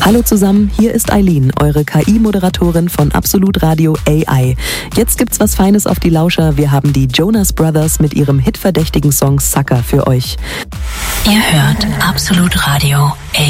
Hallo zusammen, hier ist Eileen, eure KI-Moderatorin von Absolut Radio AI. Jetzt gibt's was Feines auf die Lauscher. Wir haben die Jonas Brothers mit ihrem hitverdächtigen Song Sucker für euch. Ihr hört Absolut Radio AI.